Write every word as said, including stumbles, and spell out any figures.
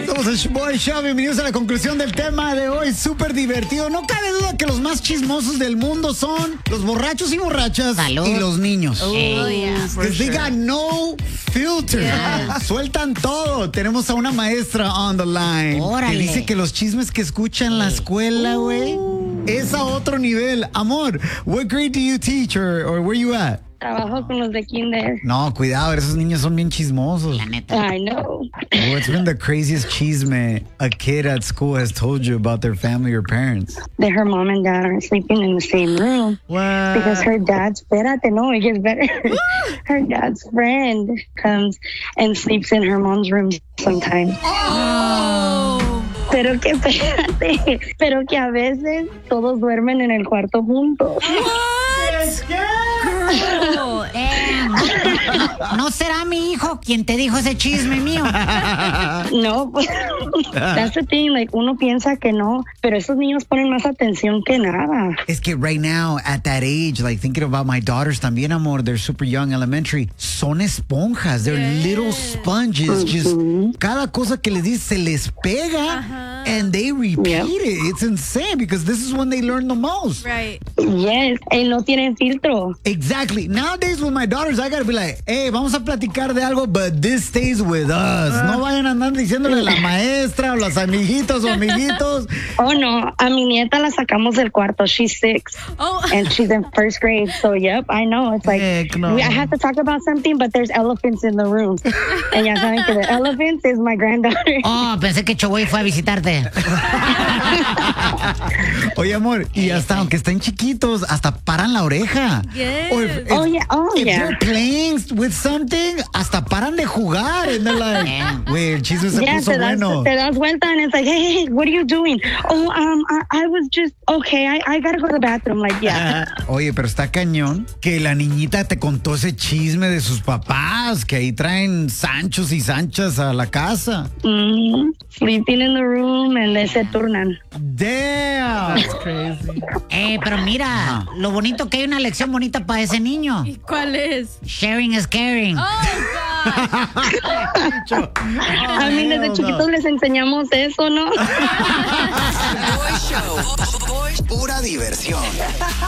Somos el Boy Show. Bienvenidos a la conclusión del tema de hoy. Súper divertido. No cabe duda que los más chismosos del mundo son los borrachos y borrachas Salud. y los niños. Oh, yeah. Because they got no filter. Yeah. Sueltan todo. Tenemos a una maestra on the line. Órale. Que dice que los chismes que escucha en la escuela, güey, es a otro nivel. Amor, what grade do you teach or, or where you at? Trabajo con los de kinder. No, cuidado, esos niños son bien chismosos. La neta. I know. What's been the craziest chisme a kid at school has told you about their family or parents? That her mom and dad aren't sleeping in the same room. What? Because her dad's, espérate, no, it gets better. Her dad's friend comes and sleeps in her mom's room sometimes. Oh. Pero que, espérate, pero que a veces todos duermen en el cuarto juntos. Girl, eh, ¿no será mi hijo quien te dijo ese chisme mío? No, pues, that's the thing, like, uno piensa que no, pero esos niños ponen más atención que nada. Es que right now, at that age, like thinking about my daughters también, amor, they're super young, elementary, son esponjas, they're Yeah. little sponges, just cada cosa que les dices se les pega, Ajá. and they repeat Yep. it. It's insane, because this is when they learn the most. Right. Yes, y no tienen filtro. Exactly. Nowadays with my daughters, I gotta be like, hey, vamos a platicar de algo, but this stays with us. No vayan a andar diciéndole a la maestra o los amiguitos o amiguitos. Oh, no, a mi nieta la sacamos del cuarto. She's six, Oh. and she's in first grade. So, yep, I know. It's like, Heck no. we, I have to talk about something, but there's elephants in the room. And ya saben que the elephant is my granddaughter. Oh, pensé que Choboy fue a visitarte. Oye, amor, y hasta aunque estén chiquitos, hasta paran la oreja. Yes. Or if, Oh, yeah, oh, if yeah. they're playing with something, hasta paran de jugar. And they're like, güey, el chisme se Yeah, puso te das, bueno. te das vuelta, and it's like, hey, hey, what are you doing? Oh, um, I, I was just, okay, I, I gotta go to the bathroom. Like, yeah. Oye, pero está cañón que la niñita te contó ese chisme de sus papás, que ahí traen Sanchos y Sanchas a la casa. Mm, sleeping in the room, and they se turnan. Damn. That's crazy. Eh, pero mira, lo bonito que hay una lección bonita para ese niño. ¿Y cuál es? Sharing is caring. Oh, God. A mí desde hell chiquitos no. les enseñamos eso, ¿no? Boy Show. Pura diversión.